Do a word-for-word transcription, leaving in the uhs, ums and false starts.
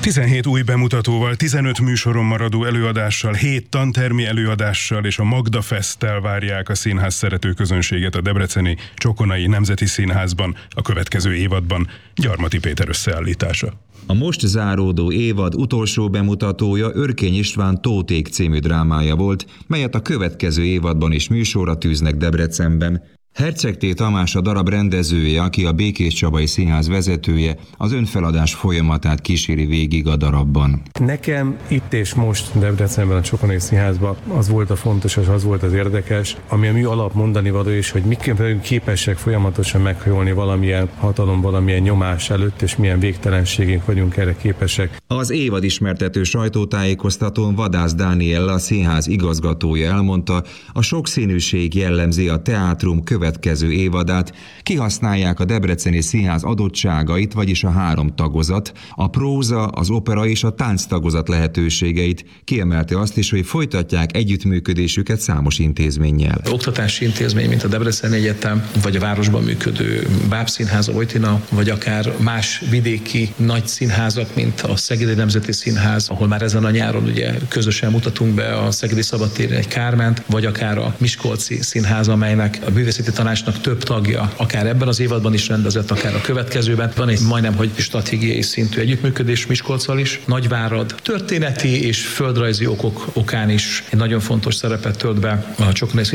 tizenhét új bemutatóval, tizenöt műsoron maradó előadással, hét tantermi előadással és a Magda Festtel várják a színház szerető közönséget a debreceni Csokonai Nemzeti Színházban a következő évadban. Gyarmati Péter összeállítása. A most záródó évad utolsó bemutatója Örkény István Tóték című drámája volt, melyet a következő évadban is műsorra tűznek Debrecenben. Herceg T. Tamás a darab rendezője, aki a Békéscsabai Színház vezetője, az önfeladás folyamatát kíséri végig a darabban. Nekem itt és most Debrecenben, a Csokonai Színházban az volt a fontos, és az volt az érdekes, ami a mű alap mondani való is, hogy mik vagyunk képesek folyamatosan meghajolni valamilyen hatalom, valamilyen nyomás előtt, és milyen végtelenségünk vagyunk erre képesek. Az évad ismertető sajtótájékoztatón Vadász Dániella, a színház igazgatója elmondta, a sokszínűség jellemzi a teátrum következő évadát, kihasználják a Debreceni Színház adottságait, vagyis a három tagozat, a próza, az opera és a tánc tagozat lehetőségeit. Kiemelte azt is, hogy folytatják együttműködésüket számos intézménnyel. Oktatási intézmény, mint a Debreceni Egyetem, vagy a városban működő Bábszínház, a Vojtina, vagy akár más vidéki nagy színházak, mint a Szegedi Nemzeti Színház, ahol már ezen a nyáron ugye közösen mutatunk be a Szegedi Szabadtéren egy Kárment, vagy akár a Miskolci Színház, amelynek a művészeti tanácsnak több tagja, akár ebben az évadban is rendezett, akár a következőben. Van egy majdnem, hogy stratégiai szintű együttműködés Miskolccal is. Nagyvárad történeti és földrajzi okok okán is egy nagyon fontos szerepet tölt be a Csokonai